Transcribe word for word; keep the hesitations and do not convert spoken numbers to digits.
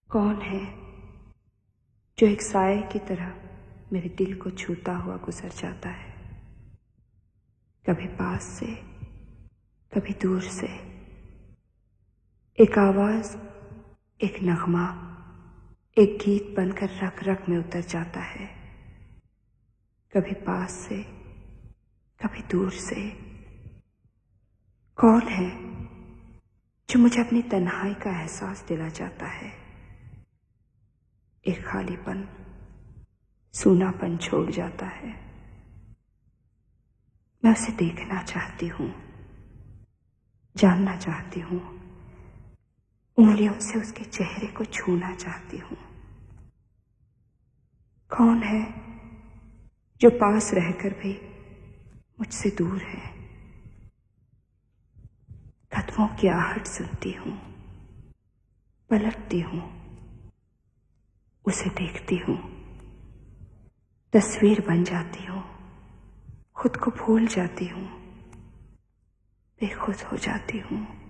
कौन है जो एक साए की तरह मेरे दिल को छूता हुआ गुजर जाता है, कभी पास से कभी दूर से। एक आवाज, एक नगमा, एक गीत बनकर रग रग में उतर जाता है, कभी पास से कभी दूर से। कौन है जो मुझे अपनी तन्हाई का एहसास दिला जाता है, एक खालीपन, सूनापन छोड़ जाता है। मैं उसे देखना चाहती हूँ, जानना चाहती हूँ, उंगलियों से उसके चेहरे को छूना चाहती हूँ। कौन है जो पास रहकर भी मुझसे दूर है? कदमों की आहट सुनती हूँ, पलटती हूँ, उसे देखती हूँ, तस्वीर बन जाती हूँ, खुद को भूल जाती हूँ, बेखुद हो जाती हूँ।